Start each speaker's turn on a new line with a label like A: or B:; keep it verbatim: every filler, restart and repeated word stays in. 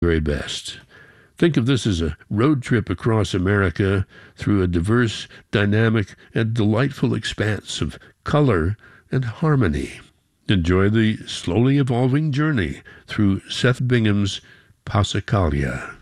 A: very best. Think of this as a road trip across America through a diverse, dynamic, and delightful expanse of color and harmony. Enjoy the slowly evolving journey through Seth Bingham's Passacaglia.